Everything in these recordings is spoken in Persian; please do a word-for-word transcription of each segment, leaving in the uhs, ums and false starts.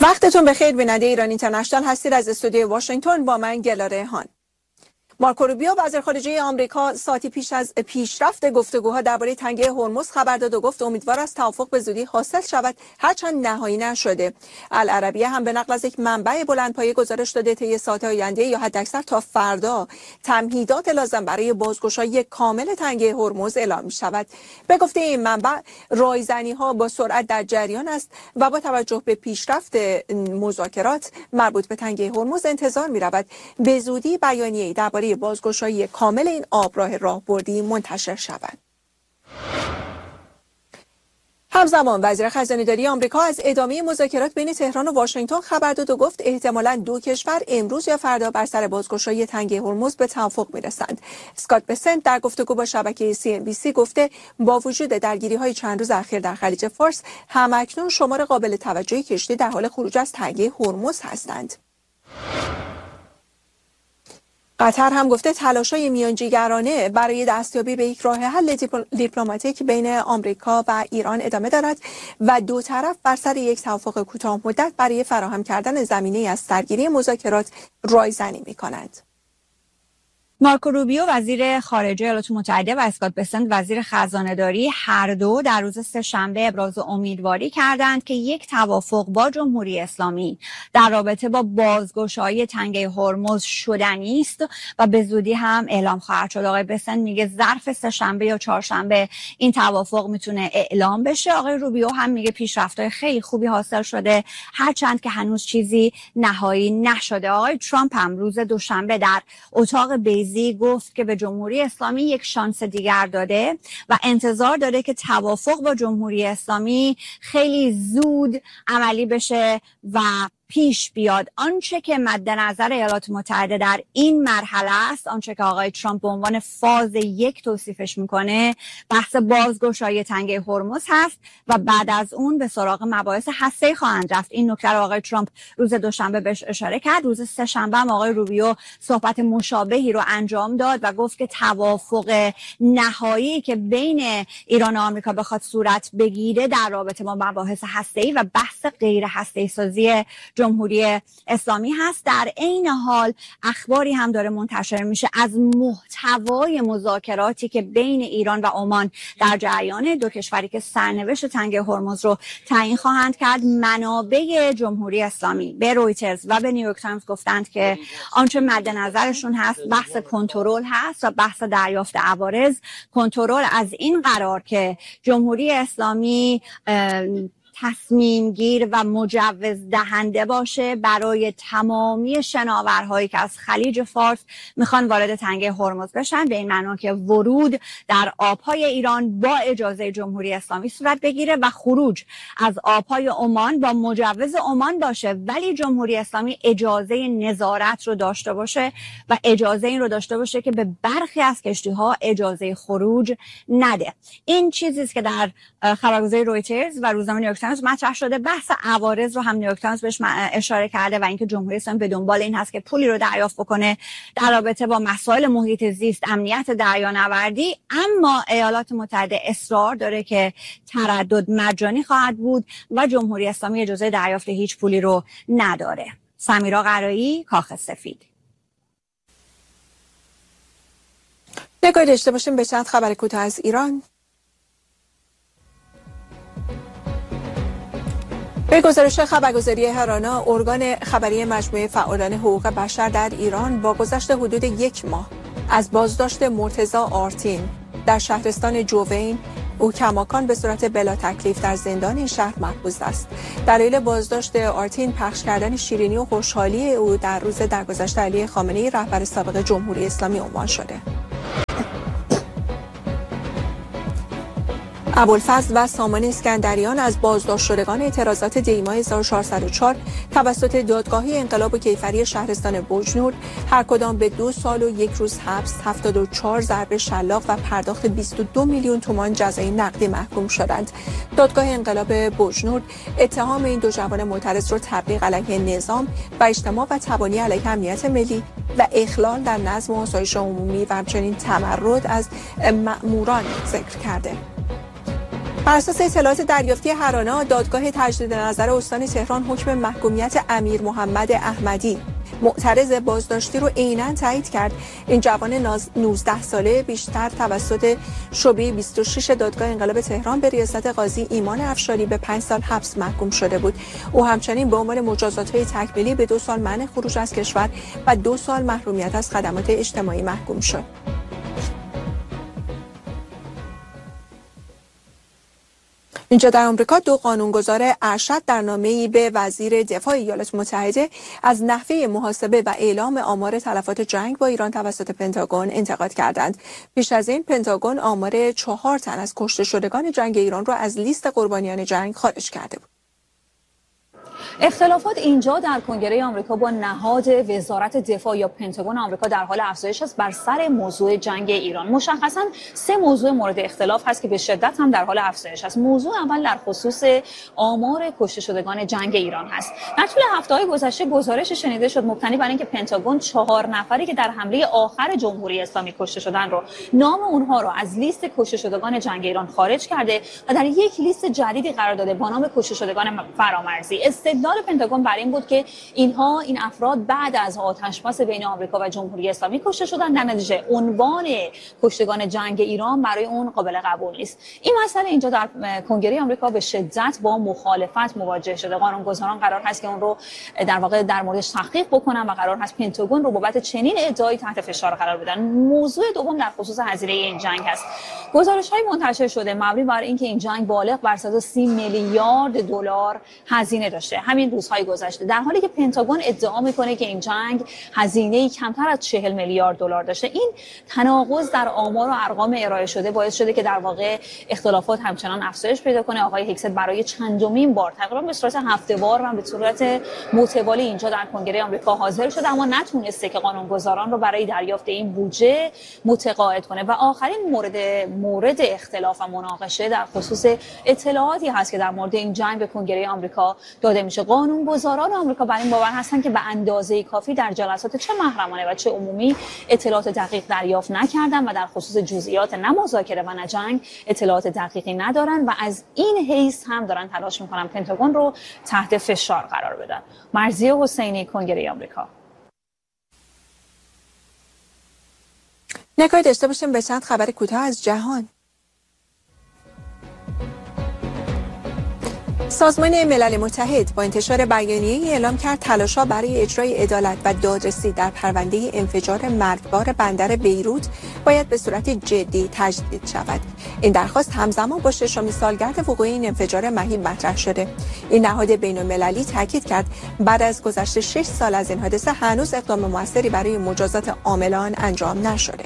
وقتتون بخیر. بیننده ایران اینترنشنال هستید. از استودیو واشنگتن با من گلاره هان. مارکو روبیو وزیر خارجه آمریکا ساعتی پیش از پیشرفت گفتگوها درباره تنگه هرمز خبر داد و گفت امیدوار است توافق به زودی حاصل شود هرچند نهایی نشده. العربیه هم به نقل از یک منبع بلندپایه گزارش داده طی ساعات آینده یا حداکثر تا فردا تمهیدات لازم برای بازگشایی کامل تنگه هرمز اعلام می شود. به گفته این منبع رایزنی ها با سرعت در جریان است و با توجه به پیشرفت مذاکرات مربوط به تنگه هرمز انتظار می رود به زودی بیانیه‌ای درباره بازگشایی کامل این آبراه راهبردی منتشر شود. همزمان وزیر خزانه‌داری آمریکا از ادامه مذاکرات بین تهران و واشنگتن خبر داد و گفت احتمالاً دو کشور امروز یا فردا بر سر بازگشایی تنگه هرمز به توافق می‌رسند. اسکات بسنت در گفتگو با شبکه سی ام بی سی گفته با وجود درگیری‌های چند روز اخیر در خلیج فارس همکنون شمار قابل توجهی کشتی در حال خروج از تنگه هرمز هستند. قطر هم گفته تلاش‌های میانجیگرانه برای دستیابی به یک راه حل دیپلماتیک بین آمریکا و ایران ادامه دارد و دو طرف بر سر یک توافق کوتاه مدت برای فراهم کردن زمینه از سرگیری مذاکرات رایزنی می‌کنند. مارکو روبیو وزیر خارجه ایالات متحده و اسکات بسنت وزیر خزانه‌داری هر دو در روز سه‌شنبه ابراز امیدواری کردند که یک توافق با جمهوری اسلامی در رابطه با بازگشایی تنگه هرمز شدنی است و به زودی هم اعلام خواهد شد. آقای بسنت میگه ظرف سه‌شنبه یا چهارشنبه این توافق میتونه اعلام بشه. آقای روبیو هم میگه پیشرفت‌های خیلی خوبی حاصل شده هرچند که هنوز چیزی نهایی نشده. آقای ترامپ هم روز دوشنبه در اتاق بیض گفت که به جمهوری اسلامی یک شانس دیگر داده و انتظار داره که توافق با جمهوری اسلامی خیلی زود عملی بشه و پیش بیاد. آنچه که مد نظر ایالات متحده در این مرحله است، آنچه که آقای ترامپ به عنوان فاز یک توصیفش میکنه، بحث بازگشایی تنگه هرمز هست و بعد از اون به سراغ مباحث هسته‌ای خواهند رفت. این نکته رو آقای ترامپ روز دوشنبه بهش اشاره کرد. روز سه‌شنبه هم آقای روبیو صحبت مشابهی رو انجام داد و گفت که توافق نهایی که بین ایران و آمریکا بخواد صورت بگیره در رابطه با مباحث هسته‌ای و بحث غیر هسته‌ای سازی جمهوری اسلامی هست. در عین حال اخباری هم داره منتشر میشه از محتوای مذاکراتی که بین ایران و عمان در جریان، دو کشوری که سرنوشت تنگه هرمز رو تعیین خواهند کرد. منابع جمهوری اسلامی به رویترز و به نیویورک تایمز گفتند که آنچه مد نظرشون هست بحث کنترل هست و بحث دریافت عوارض. کنترل از این قرار که جمهوری اسلامی تصمیم گیر و مجوز دهنده باشه برای تمامی شناورهایی که از خلیج فارس میخوان وارد تنگه هرمز بشن، به این معنا که ورود در آبهای ایران با اجازه جمهوری اسلامی صورت بگیره و خروج از آبهای عمان با مجوز عمان باشه، ولی جمهوری اسلامی اجازه نظارت رو داشته باشه و اجازه این رو داشته باشه که به برخی از کشتی‌ها اجازه خروج نده. این چیزی است که در خبرگزاری رویترز و روزنامه نیویورک تایمز مطرح شده. بحث عوارض رو هم نیویورک تایمز بهش اشاره کرده و اینکه جمهوری اسلامی به دنبال این هست که پولی رو دریافت بکنه در رابطه با مسائل محیط زیست، امنیت دریانوردی. اما ایالات متحده اصرار داره که تردد مجانی خواهد بود و جمهوری اسلامی اجازه دریافت هیچ پولی رو نداره. سمیرا قرایی، کاخ سفید. نگاهی داشته باشیم به چند خبر کوتاه از ایران. به گزارش خبرگزاری هرانا، ارگان خبری مجموعه فعالان حقوق بشر در ایران با گذشت حدود یک ماه از بازداشت مرتضی آرتین در شهرستان جوین، او کماکان به صورت بلا تکلیف در زندان این شهر محبوس است. دلیل بازداشت آرتین پخش کردن شیرینی و خوشحالی او در روز درگذشت علی خامنه‌ای رهبر سابق جمهوری اسلامی عنوان شده. ابوالفضل و سامان اسکندریان از بازداشت شدگان اعتراضات دی‌ماه هزار و چهارصد و چهار توسط دادگاهی انقلاب و کیفری شهرستان بوجنور هر کدام به دو سال و یک روز حبس، هفتاد و چهار ضرب شلاق و پرداخت بیست و دو میلیون تومان جزای نقدی محکوم شدند. دادگاه انقلاب بوجنور اتهام این دو جوان معترض را تبلیغ علیه نظام و اجتماع و تبانی علیه امنیت ملی و اخلال در نظم و آسایش عمومی و همچنین تمرد از مأموران ذکر کرده. بر اساس اطلاعات دریافتی هرانا، دادگاه تجدید نظر استان تهران حکم محکومیت امیر محمد احمدی معترض بازداشتی رو عیناً تایید کرد. این جوان نوزده ساله بیشتر توسط شعبه بیست و شش دادگاه انقلاب تهران به ریاست قاضی ایمان افشاری به پنج سال حبس محکوم شده بود. او همچنین به عنوان مجازات‌های تکمیلی به دو سال منع خروج از کشور و دو سال محرومیت از خدمات اجتماعی محکوم شد. اینجا در آمریکا دو قانونگذار ارشد در نامه‌ای به وزیر دفاع ایالات متحده از نحوه محاسبه و اعلام آمار تلفات جنگ با ایران توسط پنتاگون انتقاد کردند. پیش از این پنتاگون آمار چهار تن از کشته شدگان جنگ ایران را از لیست قربانیان جنگ خارج کرده بود. اختلافات اینجا در کنگره آمریکا با نهاد وزارت دفاع یا پنتاگون آمریکا در حال افزایش است بر سر موضوع جنگ ایران. مشخصاً سه موضوع مورد اختلاف هست که به شدت هم در حال افزایش است. موضوع اول در خصوص آمار کشته شدگان جنگ ایران هست. در طول هفته‌های گذشته گزارش شنیده شد مبتنی بر اینکه پنتاگون چهار نفری که در حمله آخر جمهوری اسلامی کشته شدن رو نام اونها رو از لیست کشته شدگان جنگ ایران خارج کرده و در یک لیست جدیدی قرار داده با نام کشته شدگان فرامرزی. استدلال پنتاگون بر این بود که اینها این افراد بعد از آتش‌بس بین آمریکا و جمهوری اسلامی کشته شدند، در نتیجه عنوان کشتگان جنگ ایران برای اون قابل قبول نیست. این مسئله اینجا در کنگره آمریکا به شدت با مخالفت مواجه شده. قانونگذاران قرار هست که اون رو در واقع در موردش تحقیق بکنن و قرار هست پنتاگون رو بابت چنین ادعایی تحت فشار قرار بدن. موضوع دوم در خصوص هزینه این جنگ است. گزارش‌های منتشر شده مبنی بر اینکه این جنگ بالغ بر صد و سی میلیارد دلار هزینه داشته همین روزهای گذشته، در حالی که پنتاگون ادعا میکنه که این جنگ هزینه‌ای کمتر از چهل میلیارد دلار داشته. این تناقض در آمار و ارقام ارائه شده باعث شده که در واقع اختلافات همچنان افزایش پیدا کنه. آقای هیکست برای چندمین بار تقریبا به صورت هفته‌وار و به صورت متوالی اینجا در کنگره آمریکا حاضر شده، اما نتونسته که قانونگذاران رو برای دریافت این بودجه متقاعد کنه. و آخرین مورد مورد اختلاف و مناقشه در خصوص اطلاعاتی هست که در مورد این جنگ به کنگره آمریکا داده میشه. قانونگذاران آمریکا بر این باور هستند که به اندازه کافی در جلسات چه محرمانه و چه عمومی اطلاعات دقیق دریافت نکردن و در خصوص جزئیات نه مذاکره و نه جنگ اطلاعات دقیقی ندارن و از این حیث هم دارن تلاش میکنن پنتاگون رو تحت فشار قرار بدن. مرضیه حسینی، کنگره آمریکا. نکاهی داشته باشیم به چند خبر کوتاه از جهان. سازمان ملل متحد با انتشار بیانیه‌ای اعلام کرد تلاش‌ها برای اجرای عدالت و دادرسی در پرونده انفجار مرگبار بندر بیروت باید به صورت جدی تجدید شود. این درخواست همزمان با ششمین سالگرد وقوع این انفجار مهیب مطرح شده. این نهاد بین‌المللی تاکید کرد بعد از گذشت شش سال از این حادثه هنوز اقدام موثری برای مجازات عاملان انجام نشده.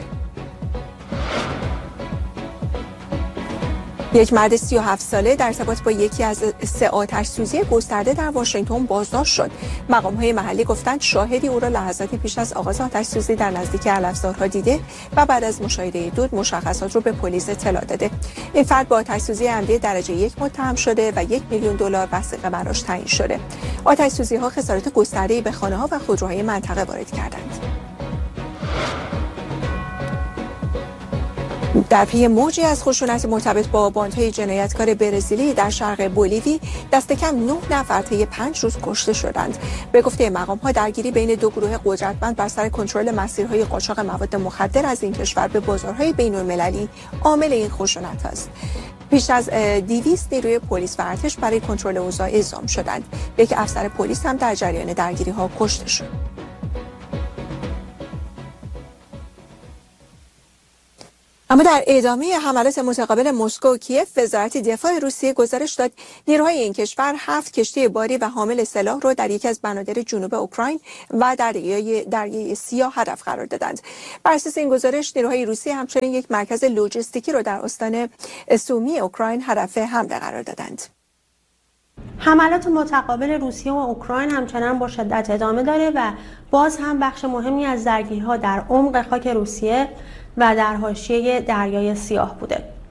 یک مرد سی و هفت ساله در ارتباط با یکی از سه آتش‌سوزی گسترده در واشنگتن بازداشت شد. مقام‌های محلی گفتند شاهدی او را لحظاتی پیش از آغاز آتش‌سوزی در نزدیک علفزارها دیده و بعد از مشاهده دود مشخصات را به پلیس اطلاع داده. این فرد با آتش‌سوزی عمدی درجه یک متهم شده و یک میلیون دلار وثیقه براش تعیین شده. آتش‌سوزی‌ها خسارات گسترده‌ای به خانه‌ها و خودروهای منطقه وارد کردند. در پی موجی از خشونت مرتبط با باندهای جنایتکار برزیلی در شرق بولیوی دست کم نه نفر طی پنج روز کشته شدند. به گفته مقام‌ها درگیری بین دو گروه قدرتمند بر سر کنترل مسیرهای قاچاق مواد مخدر از این کشور به بازارهای بین‌المللی عامل این خشونت است. بیش از دویست نیروی پلیس و ارتش برای کنترل اوضاع اعزام شدند. یک افسر پلیس هم در جریان درگیری‌ها کشته شد. اما در ادامه حملات متقابل مسکو و کیف، وزارت دفاع روسیه گزارش داد نیروهای این کشور هفت کشتی باری و حامل سلاح را در یکی از بنادر جنوب اوکراین و دریای دریای سیاه هدف قرار دادند. بر اساس این گزارش نیروهای روسیه همچنین یک مرکز لوجستیکی را در استان سومی اوکراین هدف حمله قرار دادند. حملات متقابل روسیه و اوکراین همچنان با شدت ادامه داره و باز هم بخش مهمی از درگیری‌ها در عمق خاک روسیه و در حاشیه دریای سیاه بوده.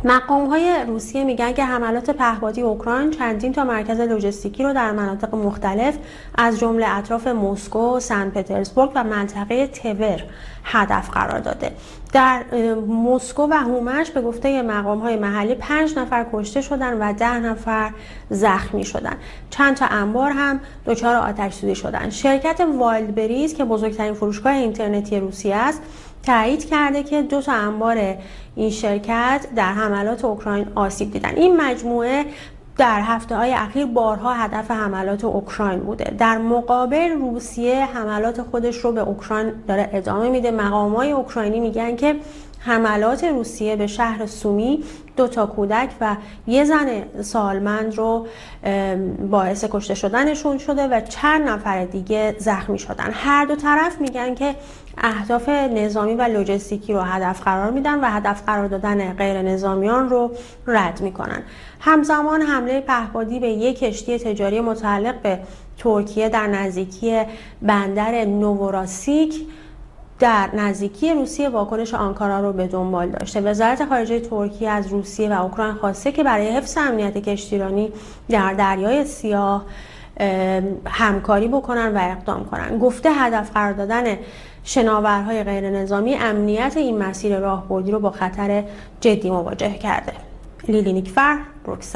مقام‌های روسیه میگن که حملات پهپادی اوکراین چندین تا مرکز لوجستیکی رو در مناطق مختلف از جمله اطراف مسکو، سن پترزبورگ و منطقه تور هدف قرار داده. در مسکو و هومش به گفته مقام‌های محلی پنج نفر کشته شدن و ده نفر زخمی شدن. چند تا انبار هم دچار آتش سوزی شدن. شرکت وایلدبریز که بزرگترین فروشگاه اینترنتی روسیه است، تایید کرده که دو تا انبار این شرکت در حملات اوکراین آسیب دیدن. این مجموعه در هفته‌های اخیر بارها هدف حملات اوکراین بوده. در مقابل روسیه حملات خودش رو به اوکراین داره ادامه میده. مقامات اوکراینی میگن که حملات روسیه به شهر سومی دو تا کودک و یه زن سالمند رو باعث کشته شدنشون شده و چند نفر دیگه زخمی شدن. هر دو طرف میگن که اهداف نظامی و لوجستیکی رو هدف قرار میدن و هدف قرار دادن غیر نظامیان رو رد میکنن. همزمان حمله پهپادی به یک کشتی تجاری متعلق به ترکیه در نزدیکی بندر نووراسیک در نزدیکی روسیه واکنش آنکارا رو به دنبال داشته. وزارت خارجه ترکیه از روسیه و اوکراین خواسته که برای حفظ امنیت کشتیرانی در دریای سیاه همکاری بکنن و اقدام کنن. گفته هدف قرار دادن شناورهای غیر نظامی امنیت این مسیر راهبردی رو با خطر جدی مواجه کرده. لیلی نیکفر، بروکسل.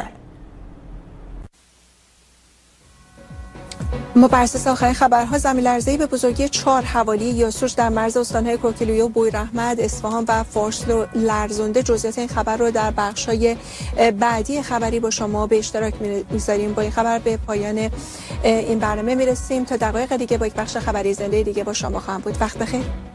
ما بر اساس آخرین خبرها زمین لرزه‌ای به بزرگی چهار حوالی یاسوج در مرز استان‌های کوکیلویه و بویراحمد، اصفهان و فارس لرزونده. جزئیات این خبر رو در بخش‌های بعدی خبری با شما به اشتراک می‌گذاریم. با این خبر به پایان این برنامه میرسیم. تا دقایق دیگه با یک بخش خبری زنده دیگه با شما خواهم بود. وقت بخیر.